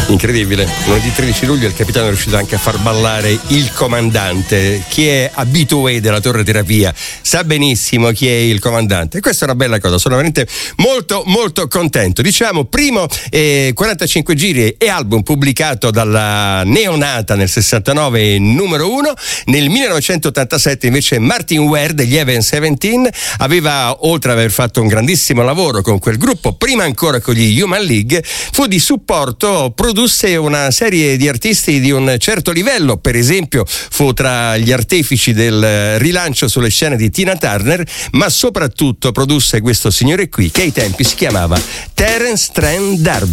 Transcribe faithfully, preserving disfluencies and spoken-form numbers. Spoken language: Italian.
Incredibile, lunedì tredici luglio il capitano è riuscito anche a far ballare il comandante. Chi è abitué della torre terapia sa benissimo chi è il comandante, e questa è una bella cosa, sono veramente molto molto contento. Diciamo primo eh, quarantacinque giri e album pubblicato dalla neonata nel sessantanove, numero uno. Nel millenovecentottantasette invece Martin Ware degli Even Seventeen aveva, oltre ad aver fatto un grandissimo lavoro con quel gruppo, prima ancora con gli Human League, fu di supporto, produsse una serie di artisti di un certo livello. Per esempio fu tra gli artefici del rilancio sulle scene di Tina Turner, ma soprattutto produsse questo signore qui che ai tempi si chiamava Terence Trent D'Arby.